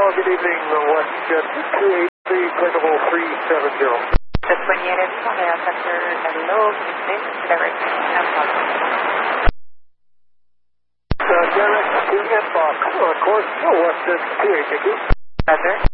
good evening, WestJet 283, clickable 370. Soigner Montréal Center, hello, please direct inbox. Direct to inbox, course WestJet 283. Roger.